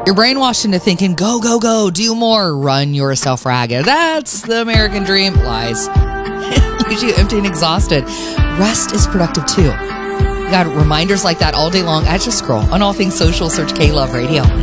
You're brainwashed into thinking, go, go, go, do more, run yourself ragged. That's the American dream. Lies. Leaves you empty and exhausted. Rest is productive too. You got reminders like that all day long at your scroll. On all things social, search K-Love Radio.